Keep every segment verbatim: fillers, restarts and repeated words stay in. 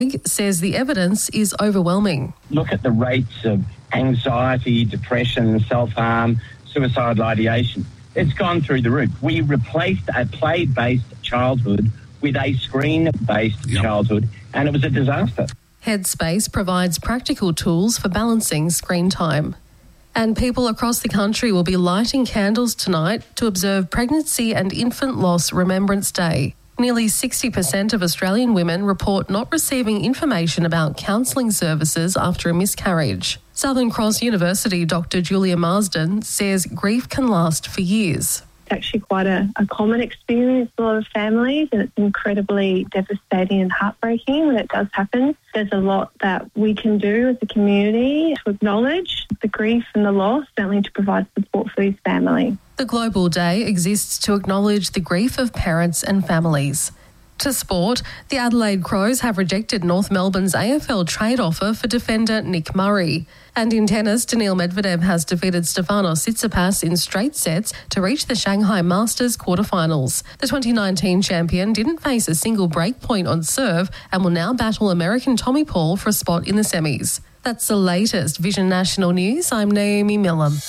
says the evidence is overwhelming. Look at the rates of anxiety, depression, self-harm, suicidal ideation. It's gone through the roof. We replaced a play-based childhood with a screen-based yep. childhood, and it was a disaster. Headspace provides practical tools for balancing screen time. And people across the country will be lighting candles tonight to observe Pregnancy and Infant Loss Remembrance Day. Nearly sixty percent of Australian women report not receiving information about counselling services after a miscarriage. Southern Cross University Doctor Julia Marsden says grief can last for years. It's actually quite a, a common experience for a lot of families, and it's incredibly devastating and heartbreaking when it does happen. There's a lot that we can do as a community to acknowledge the grief and the loss, certainly to provide support for these families. The Global Day exists to acknowledge the grief of parents and families. To sport, the Adelaide Crows have rejected North Melbourne's A F L trade offer for defender Nick Murray. And in tennis, Daniil Medvedev has defeated Stefanos Tsitsipas in straight sets to reach the Shanghai Masters quarterfinals. The twenty nineteen champion didn't face a single break point on serve and will now battle American Tommy Paul for a spot in the semis. That's the latest Vision National News. I'm Naomi Millam.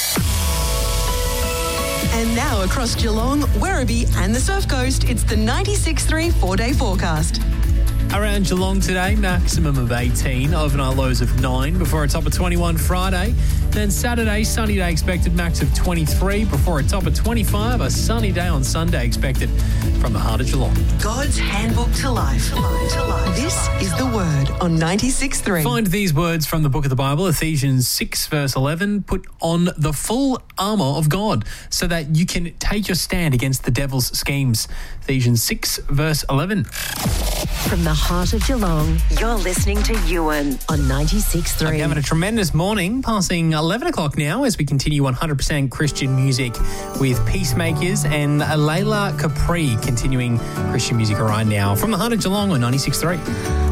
And now across Geelong, Werribee and the Surf Coast, it's the ninety-six point three four-day forecast. Around Geelong today, maximum of eighteen, overnight lows of nine before a top of twenty-one Friday. Then Saturday, sunny day expected, max of twenty-three before a top of twenty-five. A sunny day on Sunday expected from the heart of Geelong. God's handbook to life. To life, to life this is the Word on ninety-six point three. Find these words from the book of the Bible, Ephesians six verse eleven. Put on the full armour of God so that you can take your stand against the devil's schemes. Ephesians six verse eleven. From the heart of Geelong, you're listening to Ewan on ninety-six point three. I'm having a tremendous morning, passing eleven o'clock now as we continue one hundred percent Christian music with Peacemakers and Layla Capri continuing Christian music right now. From the heart of Geelong on ninety-six point three.